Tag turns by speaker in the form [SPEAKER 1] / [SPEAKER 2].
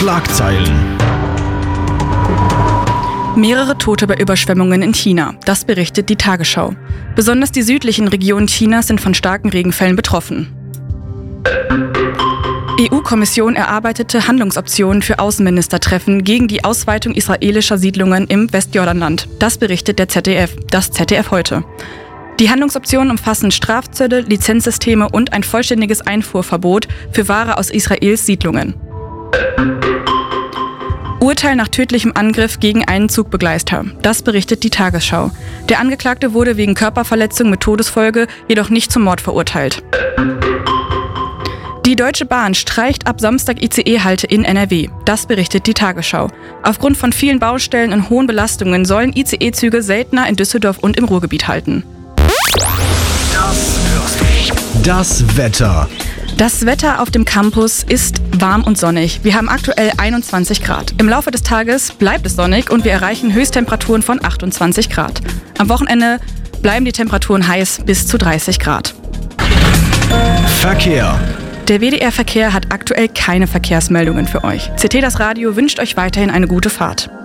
[SPEAKER 1] Schlagzeilen.
[SPEAKER 2] Mehrere Tote bei Überschwemmungen in China. Das berichtet die Tagesschau. Besonders die südlichen Regionen Chinas sind von starken Regenfällen betroffen. EU-Kommission erarbeitete Handlungsoptionen für Außenministertreffen gegen die Ausweitung israelischer Siedlungen im Westjordanland. Das berichtet das ZDF heute. Die Handlungsoptionen umfassen Strafzölle, Lizenzsysteme und ein vollständiges Einfuhrverbot für Ware aus Israels Siedlungen. Urteil nach tödlichem Angriff gegen einen Zugbegleiter. Das berichtet die Tagesschau. Der Angeklagte wurde wegen Körperverletzung mit Todesfolge jedoch nicht zum Mord verurteilt. Die Deutsche Bahn streicht ab Samstag ICE-Halte in NRW. Das berichtet die Tagesschau. Aufgrund von vielen Baustellen und hohen Belastungen sollen ICE-Züge seltener in Düsseldorf und im Ruhrgebiet halten.
[SPEAKER 1] Das Wetter.
[SPEAKER 2] Das Wetter auf dem Campus ist warm und sonnig. Wir haben aktuell 21 Grad. Im Laufe des Tages bleibt es sonnig und wir erreichen Höchsttemperaturen von 28 Grad. Am Wochenende bleiben die Temperaturen heiß bis zu 30 Grad.
[SPEAKER 1] Verkehr.
[SPEAKER 2] Der WDR Verkehr hat aktuell keine Verkehrsmeldungen für euch. CT das Radio wünscht euch weiterhin eine gute Fahrt.